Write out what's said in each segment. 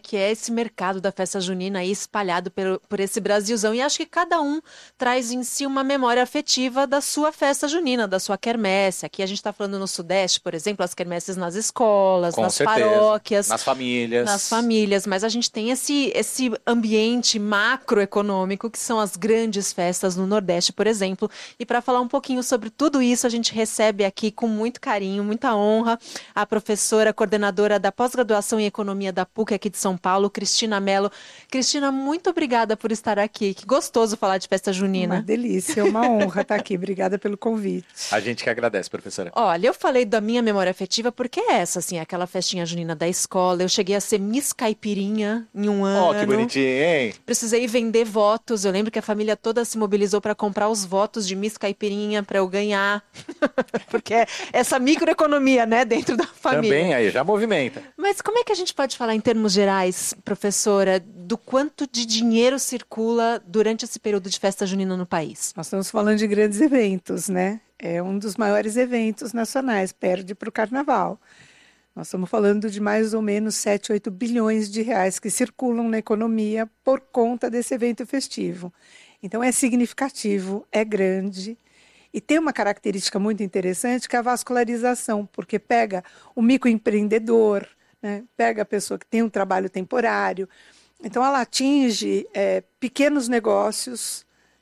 que é esse mercado da festa junina aí espalhado por esse Brasilzão. E acho que cada um traz em si uma memória afetiva da sua festa junina, da sua quermesse. Aqui a gente está falando no Sudeste, por exemplo, as quermesses nas escolas, Com nas certeza. paróquias, Nas nas famílias. famílias, mas a gente tem esse ambiente macroeconômico que são as grandes festas no Nordeste, por exemplo. E para falar um pouquinho sobre tudo isso, a gente recebe aqui com muito carinho, muita honra, a professora coordenadora da pós-graduação em Economia da PUC aqui de São Paulo, Cristina Mello. Cristina, muito obrigada por estar aqui. Que gostoso falar de festa Uma junina. delícia, uma honra estar aqui. Obrigada pelo convite. A gente que agradece, professora. Olha, eu falei da minha memória afetiva porque é essa, assim, aquela festinha junina da escola. Eu cheguei a ser Miss Caipirinha em um ano. Ó, que bonitinho, hein? Precisei vender votos. Eu lembro que a família toda se mobilizou para comprar os votos de Miss Caipirinha para eu ganhar. Porque é essa microeconomia, né, dentro da família. Também aí, já movimenta. Mas como é que a gente pode falar em termos gerais, professora, do quanto de dinheiro circula durante esse período de festa junina no país? Nós estamos falando de grandes eventos, né? É um dos maiores eventos nacionais, perde para o Carnaval. Nós estamos falando de mais ou menos 7, 8 bilhões de reais que circulam na economia por conta desse evento festivo. Então é significativo, é grande e tem uma característica muito interessante que é a vascularização, porque pega o microempreendedor, né? Pega a pessoa que tem um trabalho temporário. Então ela atinge pequenos negócios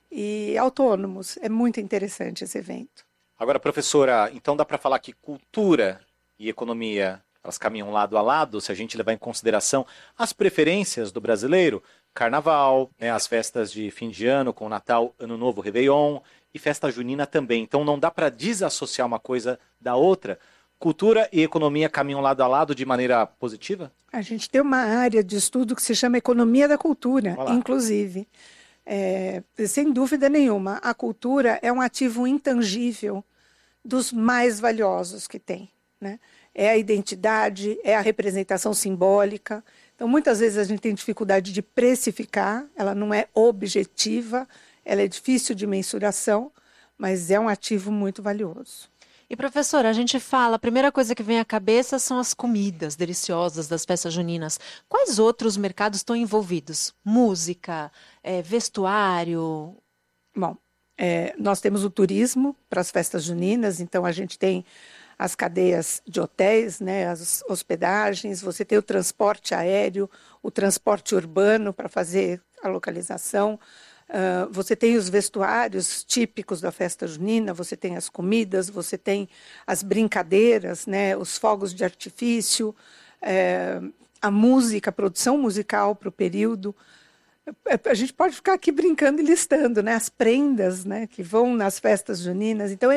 e autônomos. É muito interessante esse evento. Agora, professora, então dá para falar que cultura e economia, elas caminham lado a lado, se a gente levar em consideração as preferências do brasileiro, Carnaval, né, as festas de fim de ano, com Natal, Ano Novo, Réveillon, e festa junina também. Então não dá para desassociar uma coisa da outra. Cultura e economia caminham lado a lado de maneira positiva? A gente tem uma área de estudo que se chama Economia da Cultura, Olá. inclusive. Sem dúvida nenhuma, a cultura é um ativo intangível dos mais valiosos que tem, né? É a identidade, é a representação simbólica. Então, muitas vezes a gente tem dificuldade de precificar, ela não é objetiva, ela é difícil de mensuração, mas é um ativo muito valioso. E professora, a gente fala, a primeira coisa que vem à cabeça são as comidas deliciosas das festas juninas. Quais outros mercados estão envolvidos? Música, vestuário? Bom, nós temos o turismo para as festas juninas, então a gente tem as cadeias de hotéis, né, as hospedagens, você tem o transporte aéreo, o transporte urbano para fazer a localização, você tem os vestuários típicos da festa junina, você tem as comidas, você tem as brincadeiras, né, os fogos de artifício, a música, a produção musical para o período. A gente pode ficar aqui brincando e listando, né, as prendas, né, que vão nas festas juninas. Então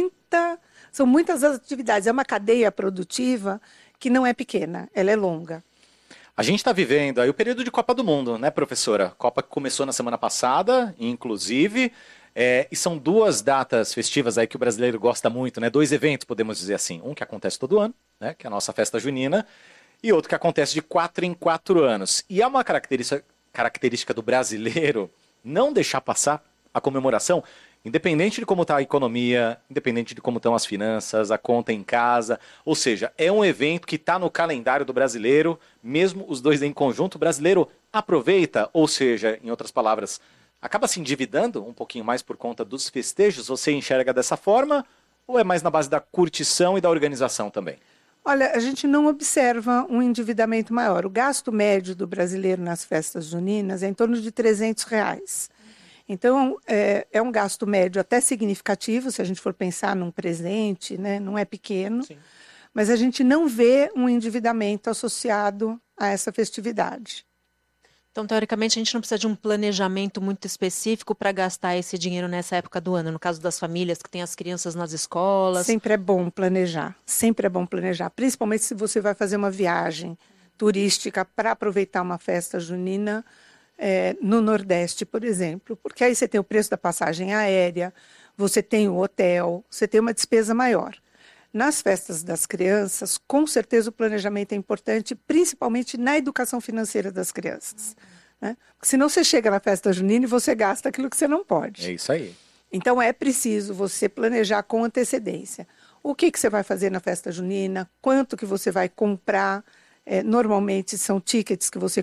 são muitas as atividades. É uma cadeia produtiva que não é pequena, ela é longa. A gente está vivendo aí o período de Copa do Mundo, né, professora? Copa que começou na semana passada, inclusive, e são duas datas festivas aí que o brasileiro gosta muito, né? 2 eventos, podemos dizer assim. Um que acontece todo ano, né, que é a nossa festa junina, e outro que acontece de 4 em 4 anos. E é uma característica do brasileiro não deixar passar a comemoração, independente de como está a economia, independente de como estão as finanças, a conta em casa. Ou seja, é um evento que está no calendário do brasileiro, mesmo os dois em conjunto. O brasileiro aproveita, ou seja, em outras palavras, acaba se endividando um pouquinho mais por conta dos festejos. Você enxerga dessa forma ou é mais na base da curtição e da organização também? Olha, a gente não observa um endividamento maior. O gasto médio do brasileiro nas festas juninas é em torno de R$ 300. Então, é um gasto médio até significativo, se a gente for pensar num presente, né? Não é pequeno, sim, mas a gente não vê um endividamento associado a essa festividade. Então, teoricamente, a gente não precisa de um planejamento muito específico para gastar esse dinheiro nessa época do ano, no caso das famílias que têm as crianças nas escolas. Sempre é bom planejar, principalmente se você vai fazer uma viagem turística para aproveitar uma festa junina, no Nordeste, por exemplo, porque aí você tem o preço da passagem aérea, você tem o hotel, você tem uma despesa maior. Nas festas das crianças, com certeza o planejamento é importante, principalmente na educação financeira das crianças, né? Porque senão você chega na festa junina e você gasta aquilo que você não pode. É isso aí. Então é preciso você planejar com antecedência. O que você vai fazer na festa junina, quanto que você vai comprar. Normalmente são tickets que você